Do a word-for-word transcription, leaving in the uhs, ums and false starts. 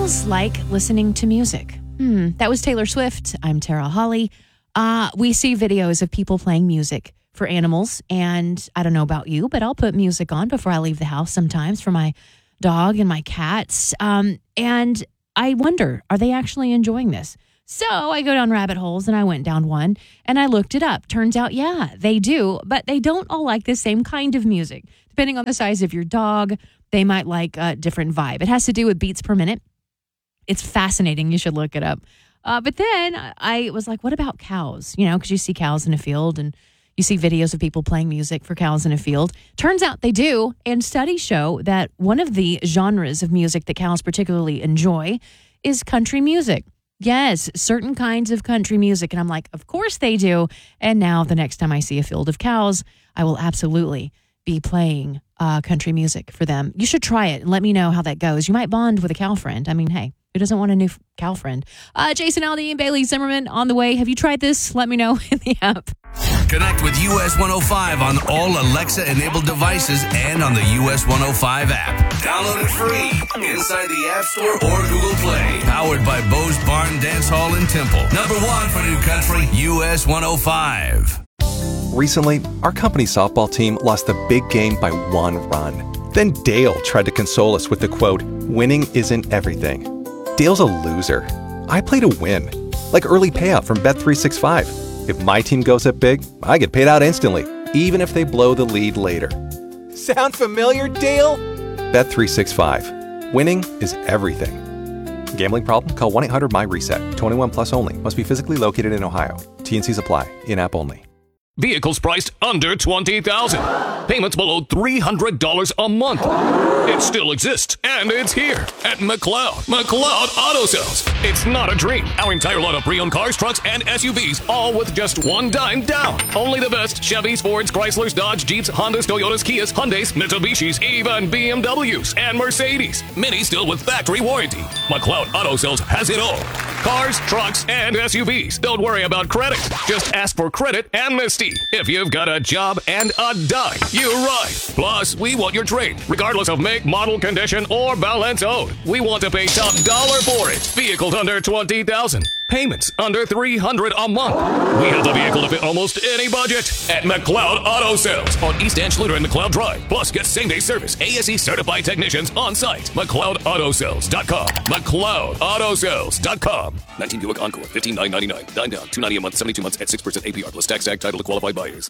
animals like listening to music? Hmm, that was Taylor Swift. I'm Tara Holly. Uh, we see videos of people playing music for animals, and I don't know about you, but I'll put music on before I leave the house sometimes for my dog and my cats. Um, and I wonder, are they actually enjoying this? So I go down rabbit holes, and I went down one, and I looked it up. Turns out, yeah, they do, but they don't all like the same kind of music. Depending on the size of your dog, they might like a different vibe. It has to do with beats per minute. It's fascinating. You should look it up. Uh, but then I was like, what about cows? You know, because you see cows in a field, and you see videos of people playing music for cows in a field. Turns out they do, and studies show that one of the genres of music that cows particularly enjoy is country music. Yes, certain kinds of country music. And I'm like, of course they do. And now the next time I see a field of cows, I will absolutely be playing uh, country music for them. You should try it and let me know how that goes. You might bond with a cow friend. I mean, hey, who doesn't want a new cow friend? Uh, Jason Aldean and Bailey Zimmerman on the way. Have you tried this? Let me know in the app. Connect with U S one oh five on all Alexa-enabled devices and on the U S one oh five app. Download it free inside the App Store or Google Play. Powered by Bose Barn Dance Hall in Temple. Number one for New Country, U S one oh five. Recently, our company softball team lost the big game by one run. Then Dale tried to console us with the quote, "Winning isn't everything." Dale's a loser. I play to win. Like early payout from Bet three sixty-five. If my team goes up big, I get paid out instantly, even if they blow the lead later. Sound familiar, Dale? Bet three sixty-five. Winning is everything. Gambling problem? Call one eight hundred M Y reset. twenty-one plus only. Must be physically located in Ohio. T and Cs apply. In-app only. Vehicles priced under twenty thousand dollars. Payments below three hundred dollars a month. It still exists, and it's here at McLeod. McLeod Auto Sales. It's not a dream. Our entire line of pre-owned cars, trucks, and S U Vs, all with just one dime down. Only the best Chevys, Fords, Chryslers, Dodge, Jeeps, Hondas, Toyotas, Kias, Hyundais, Mitsubishis, even B M Ws, and Mercedes. Many still with factory warranty. McLeod Auto Sales has it all. Cars, trucks, and S U Vs. Don't worry about credit. Just ask for credit amnesty. If you've got a job and a dime, you ride. Plus, we want your trade, regardless of make, model, condition, or balance owed. We want to pay top dollar for it. Vehicles under twenty thousand dollars. Payments under three hundred dollars a month. We have the vehicle to fit almost any budget at McLeod Auto Sales on East Anschluter and McLeod Drive. Plus, get same-day service. A S E certified technicians on site. McLeod Auto Sales dot com. McLeod Auto Sales dot com. nineteen Buick Encore, fifteen thousand nine hundred ninety-nine. Nine down, two hundred ninety a month, seventy-two months at six percent A P R plus tax, tag, title to qualified buyers.